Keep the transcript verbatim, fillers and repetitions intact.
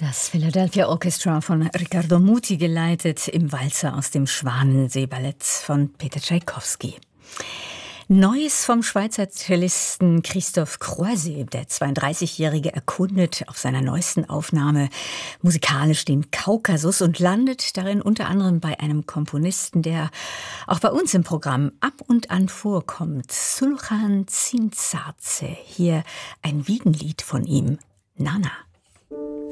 Das Philadelphia Orchestra von Riccardo Muti geleitet im Walzer aus dem Schwanensee-Ballett von Peter Tschaikowski. Neues vom Schweizer Cellisten Christophe Croiset. Der zweiunddreißigjährige erkundet auf seiner neuesten Aufnahme musikalisch den Kaukasus und landet darin unter anderem bei einem Komponisten, der auch bei uns im Programm ab und an vorkommt. Sulhan Zintzadze. Hier ein Wiegenlied von ihm, Nana.